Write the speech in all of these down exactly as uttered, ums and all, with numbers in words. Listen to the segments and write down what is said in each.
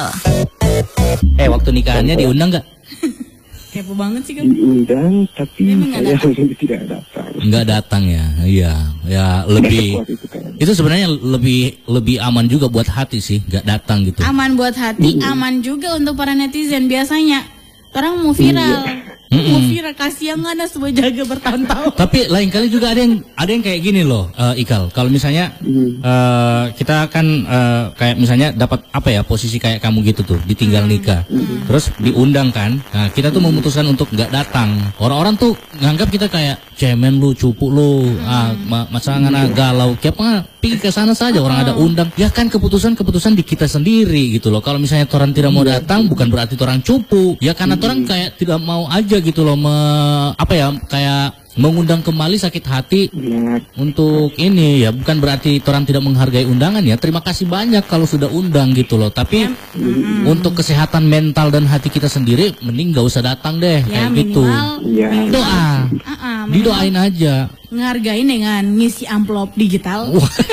Gorontalo. Eh, waktu nikahannya diundang nggak? Kepo banget sih kan. Diundang, tapi saya tidak datang. Nggak datang ya, iya, ya lebih. itu, itu sebenarnya lebih lebih aman juga buat hati sih, nggak datang gitu. Aman buat hati, hmm. aman juga untuk para netizen. Biasanya orang mau viral, hmm. mau viral kasih yang mana sebuah jaga bertahun-tahun. Tapi lain kali juga ada yang ada yang kayak gini loh, uh, Ikal. Kalau misalnya hmm. uh, kita kan uh, kayak misalnya dapat apa ya posisi kayak kamu gitu tuh, ditinggal nikah, hmm. terus diundang kan. Nah kita tuh memutuskan untuk nggak datang. Orang-orang tuh nganggap kita kayak cemen lu, cupu lu, hmm. ah, ma masa ngana galau. Kayak apa? Pergi ke sana saja, orang ada undang. Ya kan keputusan-keputusan di kita sendiri gitu loh. Kalau misalnya orang tidak mau datang, bukan berarti orang cupu. Ya karena orang kayak tidak mau aja gitu loh, me, apa ya, kayak mengundang kembali sakit hati untuk ini ya, bukan berarti orang tidak menghargai undangan ya. Terima kasih banyak kalau sudah undang gitu loh. Tapi mm. untuk kesehatan mental dan hati kita sendiri, mending gak usah datang deh ya, kayak minimal, gitu. Ya. Doa, uh -uh, didoain aja. Ngehargain dengan ngisi amplop digital.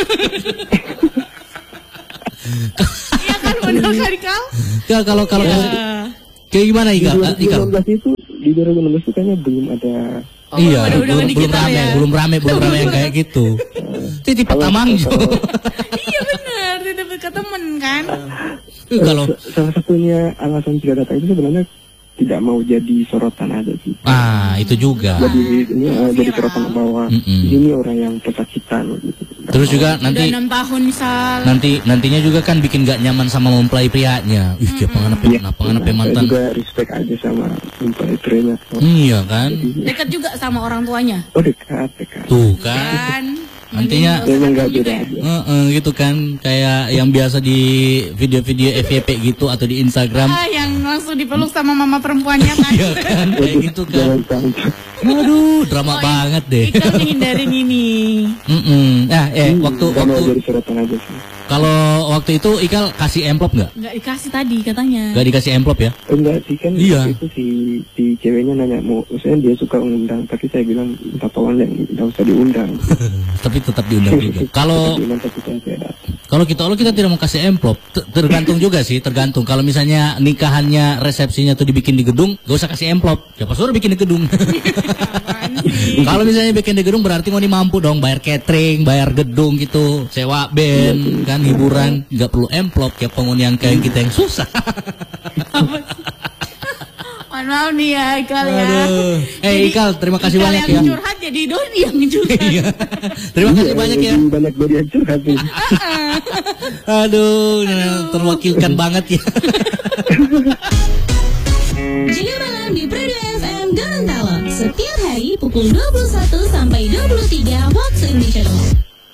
Iya kan benar kan Kal? Ya kalau kalau ya. Kayak gimana Ikal? Di dua ribu enam belas itu di dua ribu enam belas itu kayaknya belum ada. Oh, iya, belum, belum, belum rame, ya? belum rame, belum rame yang kayak gitu. Titip Patamang. Iya benar, titip ke temen kan. Kalau salah satunya alasan tidak datang itu sebenarnya tidak mau jadi sorotan aja sih. Ah, itu juga. Jadi ini uh, jadi sorotan bahwa mm -mm. ini orang yang pecat kita gitu. Terus juga nanti enam tahun misal. Nanti nantinya juga kan bikin gak nyaman sama mempelai prianya. Ih, kayak pengen apa ya, pengen apa mantan. Saya juga respect aja sama mempelai prianya. So. Iya kan? Dekat juga sama orang tuanya. Oh, dekat, dekat. Tuh kan. Nantinya memang gak beda aja. Uh, uh, gitu kan, kayak yang biasa di video-video F Y P gitu atau di Instagram. Ah, yang langsung dipeluk sama mama perempuannya kan. Iya kan, kayak gitu kan. Aduh, drama oh, banget deh. Kita menghindarin ini. Mm -mm. Nah, eh hmm, waktu waktu aja sih. Kalau waktu itu Ikal kasih amplop nggak? Nggak dikasih tadi katanya. Nggak dikasih amplop ya? Enggak sih kan. Iya. Itu si si ceweknya nanya mau, maksudnya dia suka undang, tapi saya bilang minta tolong yang nggak usah diundang. Tapi tetap diundang juga. Kalau kalau kita kalau kita tidak mau kasih amplop, tergantung juga sih, tergantung. Kalau misalnya nikahannya resepsinya tuh dibikin di gedung, gak usah kasih amplop. Ya pas suruh bikin di gedung. Kalau misalnya bikin di gedung berarti mau mampu dong bayar catering, bayar gedung gitu, sewa band, kan hiburan, nggak perlu amplop kayak penghuni yang kayak kita yang susah. Mohon maaf nih ya Ikal ya. Eh Ikal, terima kasih Ikal banyak yang ya. Curhat jadi Doni yang curhat. Terima kasih banyak ya. Banyak Doni yang curhat. Aduh, terwakilkan banget ya. Jadi malam di Pradu F M Gorontalo setiap hari pukul dua puluh satu sampai dua puluh tiga waktu Indonesia Tengah.